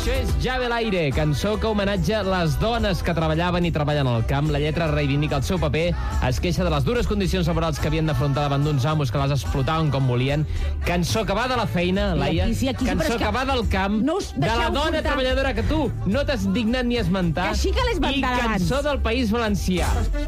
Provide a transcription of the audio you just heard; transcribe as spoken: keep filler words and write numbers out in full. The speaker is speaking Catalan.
Això és Ja ve l'aire, cançó que homenatja les dones que treballaven i treballen al camp. La lletra reivindica el seu paper, es queixa de les dures condicions laborals que havien d'afrontar davant d'uns amos que les explotaven com volien. Cançó que va de la feina, Laia. Aquí sí, aquí sí, cançó però és que... que va del camp, no us de la deixeu dona portar. treballadora que tu no t'has dignat ni esmentar. Que sí que l'he esmentat I cançó abans. del País Valencià.